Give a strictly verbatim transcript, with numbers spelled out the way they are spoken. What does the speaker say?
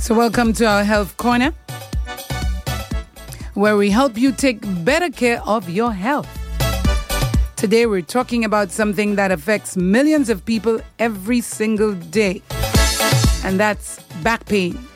So welcome to our Health Corner, where we help you take better care of your health. Today we're talking about something that affects millions of people every single day, and that's back pain.